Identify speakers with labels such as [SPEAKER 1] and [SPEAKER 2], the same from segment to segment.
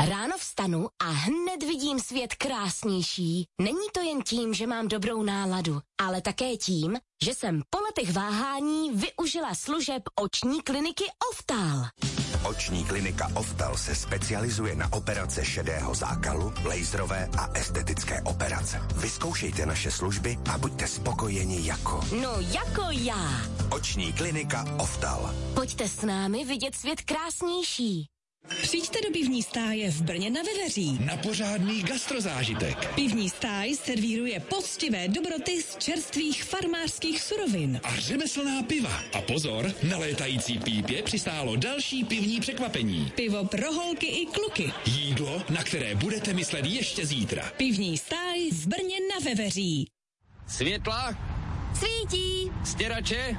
[SPEAKER 1] Ráno vstanu a hned vidím svět krásnější. Není to jen tím, že mám dobrou náladu, ale také tím, že jsem po letech váhání využila služeb oční kliniky Oftal.
[SPEAKER 2] Oční klinika Oftal se specializuje na operace šedého zákalu, laserové a estetické operace. Vyzkoušejte naše služby a buďte spokojeni jako...
[SPEAKER 1] No jako já.
[SPEAKER 2] Oční klinika Oftal.
[SPEAKER 1] Pojďte s námi vidět svět krásnější.
[SPEAKER 3] Přijďte do pivní stáje v Brně na Veveří.
[SPEAKER 4] Na pořádný gastrozážitek.
[SPEAKER 3] Pivní stáj servíruje poctivé dobroty z čerstvých farmářských surovin.
[SPEAKER 4] A řemeslná piva. A pozor, na létající pípě přistálo další pivní překvapení.
[SPEAKER 3] Pivo pro holky i kluky.
[SPEAKER 4] Jídlo, na které budete myslet ještě zítra.
[SPEAKER 3] Pivní stáj v Brně na Veveří.
[SPEAKER 5] Světla?
[SPEAKER 6] Svítí.
[SPEAKER 5] Stěrače?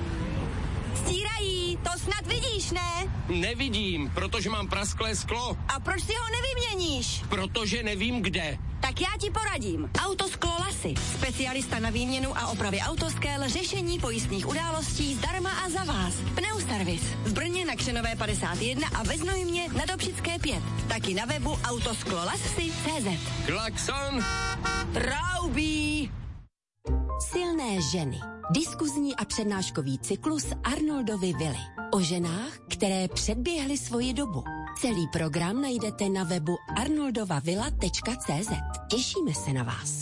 [SPEAKER 6] Stírají, to snad vidíš, ne?
[SPEAKER 5] Nevidím, protože mám prasklé sklo.
[SPEAKER 6] A proč si ho nevyměníš?
[SPEAKER 5] Protože nevím kde.
[SPEAKER 6] Tak já ti poradím. Autosklo Lasy. Specialista na výměnu a opravy autoskel, řešení pojistných událostí zdarma a za vás. Pneuservis. V Brně na Křenové 51 a ve Znojmě na Dobšické 5. Taky na webu autosklolasy.cz.
[SPEAKER 5] Klakson.
[SPEAKER 6] Raubí.
[SPEAKER 1] Silné ženy. Diskuzní a přednáškový cyklus Arnoldovy vily. O ženách, které předběhly svoji dobu. Celý program najdete na webu arnoldovavilla.cz. Těšíme se na vás.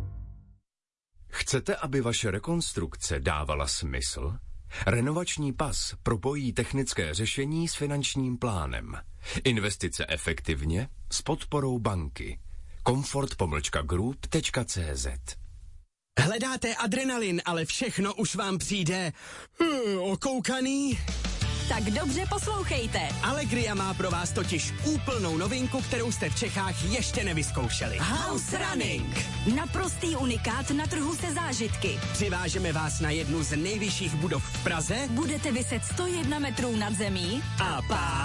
[SPEAKER 7] Chcete, aby vaše rekonstrukce dávala smysl? Renovační pas propojí technické řešení s finančním plánem. Investice efektivně s podporou banky. Comfort-group.cz.
[SPEAKER 8] Hledáte adrenalin, ale všechno už vám přijde okoukaný?
[SPEAKER 6] Tak dobře poslouchejte.
[SPEAKER 8] Allegria má pro vás totiž úplnou novinku, kterou jste v Čechách ještě nevyzkoušeli.
[SPEAKER 6] House Running. Naprostý unikát na trhu se zážitky.
[SPEAKER 8] Přivážeme vás na jednu z nejvyšších budov v Praze.
[SPEAKER 6] Budete viset 101 metrů nad zemí.
[SPEAKER 8] A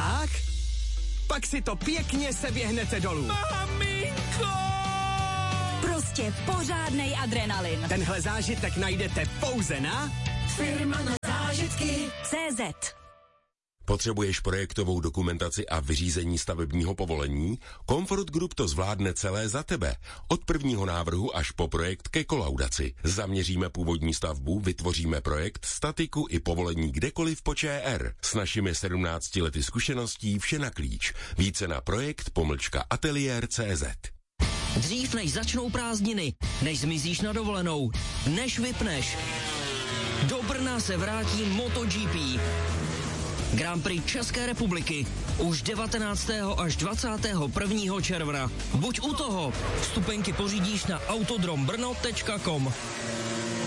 [SPEAKER 8] pak si to pěkně seběhnete dolů.
[SPEAKER 6] Maminko! Prostě pořádnej adrenalin.
[SPEAKER 8] Tenhle zážitek najdete pouze na
[SPEAKER 6] Firma na zážitky CZ.
[SPEAKER 9] Potřebuješ projektovou dokumentaci a vyřízení stavebního povolení? Comfort Group to zvládne celé za tebe. Od prvního návrhu až po projekt ke kolaudaci. Zaměříme původní stavbu, vytvoříme projekt, statiku i povolení kdekoliv po ČR. S našimi 17 lety zkušeností vše na klíč. Více na projekt-ateliér.cz.
[SPEAKER 10] Dřív než začnou prázdniny, než zmizíš na dovolenou, než vypneš. Do Brna se vrátí MotoGP. Grand Prix České republiky už 19. až 21. června. Buď u toho. Vstupenky pořídíš na autodrombrno.com.